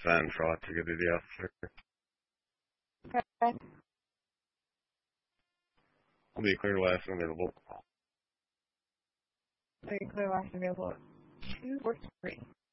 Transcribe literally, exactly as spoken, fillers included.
Central to get the officer. Okay. I'll be clear last available. So you clear last available. Two or three.